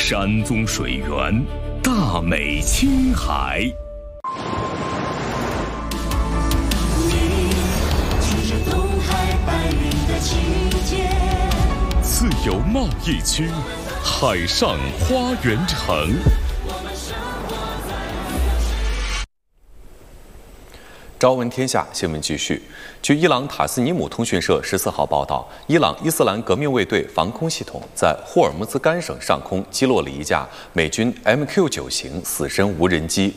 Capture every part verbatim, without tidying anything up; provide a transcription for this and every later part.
山宗水源，大美青海。自由贸易区，海上花园城。 朝闻天下新闻继续。据伊朗塔斯尼姆通讯社十四号报道，伊朗伊斯兰革命卫队防空系统在霍尔木兹干省上空击落了一架美军 M Q 九 型死神无人机。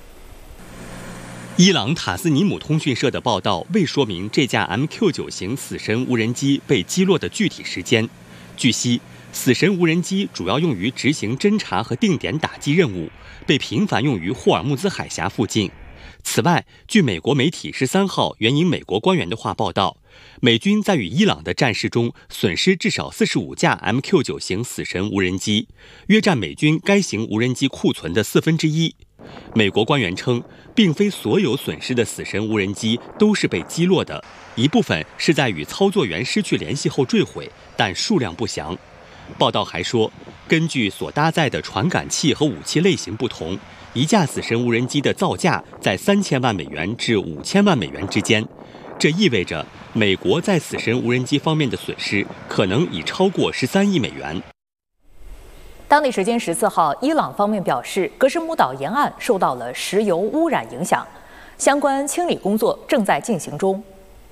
伊朗塔斯尼姆通讯社的报道未说明这架 M Q 九 型死神无人机被击落的具体时间。据悉，死神无人机主要用于执行侦察和定点打击任务，被频繁用于霍尔木兹海峡附近。此外，据美国媒体十三号援引美国官员的话报道，美军在与伊朗的战事中损失至少四十五架 M Q 九 型死神无人机，约占美军该型无人机库存的四分之一。美国官员称，并非所有损失的死神无人机都是被击落的，一部分是在与操作员失去联系后坠毁，但数量不详。报道还说，根据所搭载的传感器和武器类型不同，一架死神无人机的造价在三千万美元至五千万美元之间，这意味着美国在死神无人机方面的损失可能已超过十三亿美元。 当地时间十四号，伊朗方面表示，格什姆岛沿岸受到了石油污染影响，相关清理工作正在进行中。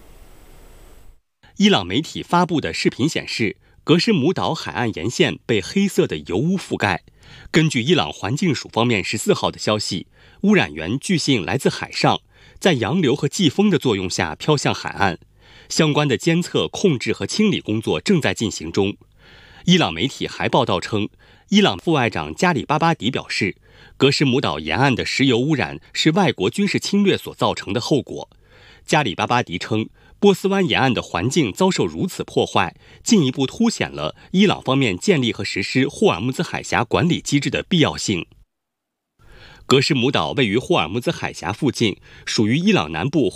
伊朗媒体发布的视频显示，格什姆岛海岸沿线被黑色的油污覆盖。根据伊朗环境署方面十四号的消息，污染源据信来自海上，在洋流和季风的作用下飘向海岸。相关的监测、控制和清理工作正在进行中。伊朗媒体还报道称，伊朗副外长加里巴巴迪表示，格什姆岛沿岸的石油污染是外国军事侵略所造成的后果。加里巴巴迪称，波斯湾沿岸的环境遭受如此破坏，进一步凸显了伊朗方面建立和实施霍尔木兹海峡管理机制的必要性。格什姆岛位于霍尔木兹海峡附近，属于伊朗南部